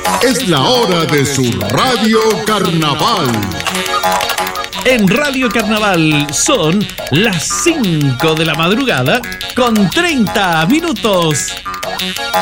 Es la hora de su Radio Carnaval. En Radio Carnaval son las 5 de la madrugada con 30 minutos.